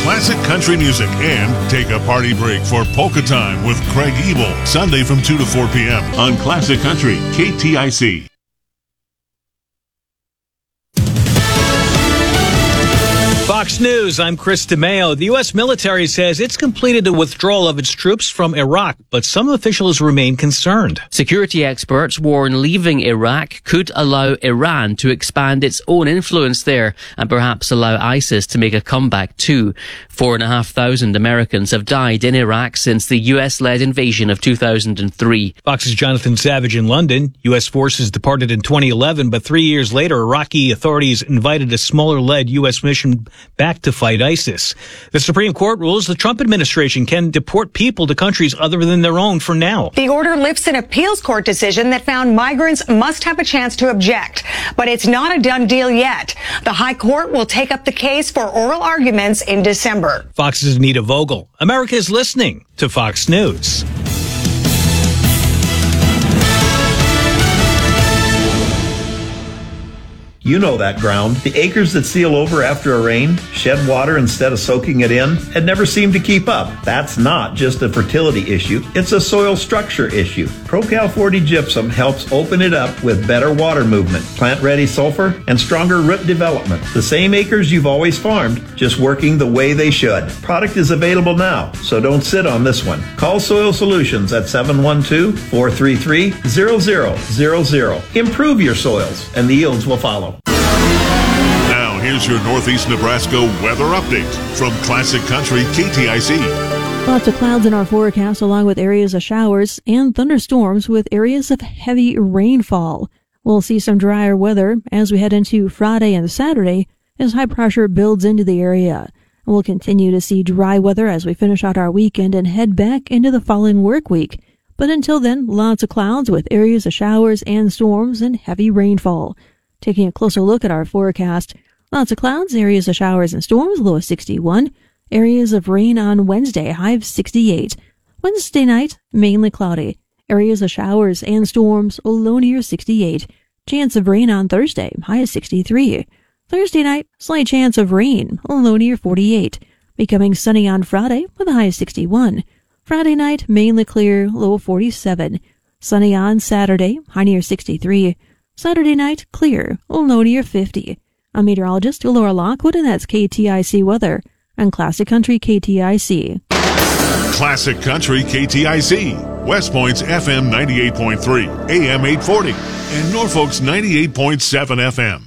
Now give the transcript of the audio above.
classic country music, and take a party break for Polka Time with Craig Ebel, Sunday from 2 to 4 p.m. on Classic Country, KTIC. Fox News, I'm Chris DeMeo. The U.S. military says it's completed the withdrawal of its troops from Iraq, but some officials remain concerned. Security experts warn leaving Iraq could allow Iran to expand its own influence there and perhaps allow ISIS to make a comeback too. 4,500 Americans have died in Iraq since the U.S.-led invasion of 2003. Fox's Jonathan Savage in London. U.S. forces departed in 2011, but 3 years later, Iraqi authorities invited a smaller-led U.S. mission back to fight ISIS. The Supreme Court rules the Trump administration can deport people to countries other than their own for now. The order lifts an appeals court decision that found migrants must have a chance to object. But it's not a done deal yet. The High Court will take up the case for oral arguments in December. Fox's Anita Vogel. America is listening to Fox News. You know that ground. The acres that seal over after a rain, shed water instead of soaking it in, and never seem to keep up. That's not just a fertility issue, it's a soil structure issue. ProCal 40 gypsum helps open it up with better water movement, plant-ready sulfur, and stronger root development. The same acres you've always farmed, just working the way they should. Product is available now, so don't sit on this one. Call Soil Solutions at 712-433-0000. Improve your soils, and the yields will follow. Now, here's your Northeast Nebraska weather update from Classic Country KTIC. Lots of clouds in our forecast, along with areas of showers and thunderstorms with areas of heavy rainfall. We'll see some drier weather as we head into Friday and Saturday as high pressure builds into the area. We'll continue to see dry weather as we finish out our weekend and head back into the following work week. But until then, lots of clouds with areas of showers and storms and heavy rainfall. Taking a closer look at our forecast, lots of clouds, areas of showers and storms, low of 61. Areas of rain on Wednesday, high of 68. Wednesday night, mainly cloudy. Areas of showers and storms, low near 68. Chance of rain on Thursday, high of 63. Thursday night, slight chance of rain, low near 48. Becoming sunny on Friday with a high of 61. Friday night, mainly clear, low of 47. Sunny on Saturday, high near 63. Saturday night, clear, low near 50. I'm meteorologist Laura Lockwood, and that's KTIC weather on Classic Country KTIC. Classic Country KTIC. West Point's FM 98.3, AM 840, and Norfolk's 98.7 FM.